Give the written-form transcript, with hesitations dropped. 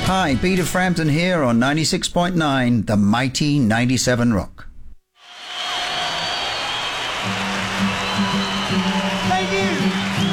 Hi, Peter Frampton here on 96.9, the mighty 97 Rock.